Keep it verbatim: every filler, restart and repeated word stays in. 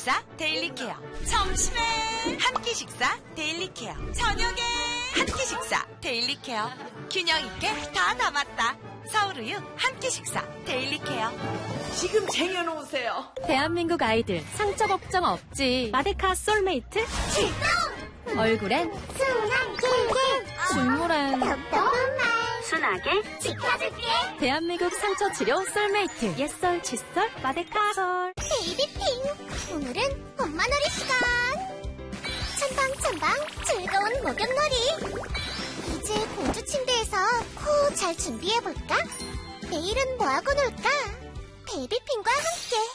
식사 데일리 케어. 점심에 한 끼 식사 데일리 케어. 저녁에 한 끼 식사 데일리 케어. 균형 있게 다 담았다. 서울우유 한 끼 식사 데일리 케어. 지금 쟁여놓으세요. 대한민국 아이들 상처 걱정 없지. 마데카 솔메이트 출동! 얼굴엔 순한 꿀꿀 눈물엔 덕덕한 말 순하게 지켜줄게. 대한민국 상처 치료 솔메이트 옛설 칫솔 마데카솔. 베이비핑, 오늘은 엄마놀이 시간. 첨방첨방 즐거운 목욕놀이. 이제 공주 침대에서 코 잘 준비해볼까? 내일은 뭐하고 놀까? 베이비핑과 함께